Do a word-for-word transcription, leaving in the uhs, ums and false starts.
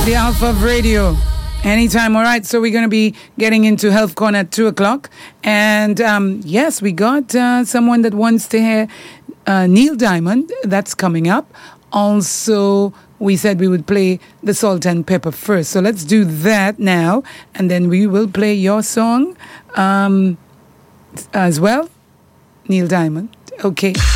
the Alpha of Radio. Anytime, all right. So we're going to be getting into Health Corner at two o'clock. And um, yes, we got uh, someone that wants to hear uh, Neil Diamond. That's coming up. Also, we said we would play the Salt and Pepper first. So let's do that now. And then we will play your song um, as well. Neil Diamond. Okay.